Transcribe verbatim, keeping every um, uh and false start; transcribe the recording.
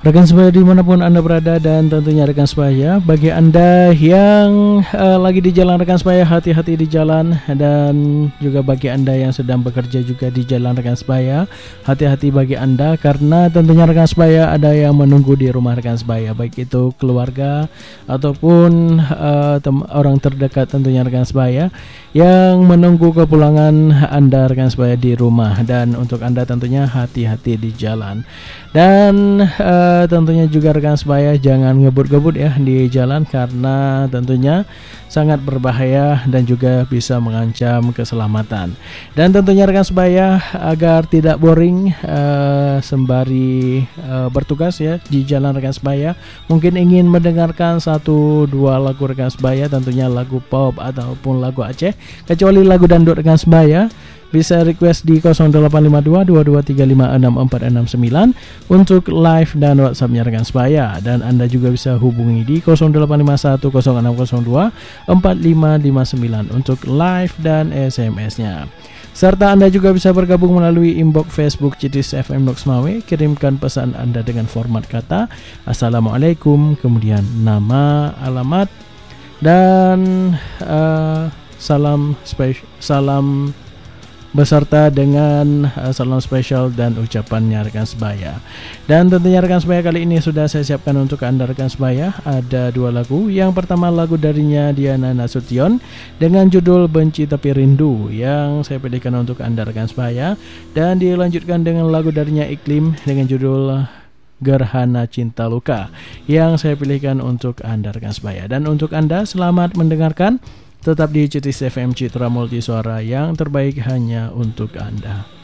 Rekan sebaya dimanapun Anda berada, dan tentunya rekan sebaya, bagi Anda yang uh, lagi di jalan rekan sebaya, hati-hati di jalan. Dan juga bagi Anda yang sedang bekerja juga di jalan rekan sebaya, hati-hati bagi Anda, karena tentunya rekan sebaya ada yang menunggu di rumah rekan sebaya, baik itu keluarga ataupun uh, tem- orang terdekat tentunya rekan sebaya yang menunggu kepulangan Anda rekan sebaya di rumah. Dan untuk Anda tentunya hati-hati di jalan. Dan uh, tentunya juga rekan sebaya jangan ngebut-ngebut ya di jalan, karena tentunya sangat berbahaya dan juga bisa mengancam keselamatan. Dan tentunya rekan sebaya, agar tidak boring uh, sembari uh, bertugas ya di jalan rekan sebaya, mungkin ingin mendengarkan satu dua lagu rekan sebaya, tentunya lagu pop ataupun lagu Aceh, kecuali lagu dangdut rekan sebaya, bisa request di nol delapan lima dua dua dua tiga lima enam empat enam sembilan untuk live dan WhatsApp-nya rekan sebaya. Dan Anda juga bisa hubungi di nol delapan lima satu nol enam nol dua empat lima lima sembilan untuk live dan S M S-nya. Serta Anda juga bisa bergabung melalui inbox Facebook Citis F M Loksmawe. Kirimkan pesan Anda dengan format kata Assalamualaikum, kemudian nama, alamat, dan uh, salam spesial, salam beserta dengan uh, salam spesial dan ucapannya rekan sebaya. Dan tentunya rekan sebaya, kali ini sudah saya siapkan untuk Anda rekan sebaya ada dua lagu. Yang pertama lagu darinya Diana Nasution dengan judul Benci Tapi Rindu, yang saya pilihkan untuk Anda rekan sebaya. Dan dilanjutkan dengan lagu darinya Iklim dengan judul Gerhana Cinta Luka, yang saya pilihkan untuk Anda rekan sebaya. Dan untuk Anda, selamat mendengarkan. Tetap di Citis F M Citra Multi Suara, yang terbaik hanya untuk Anda.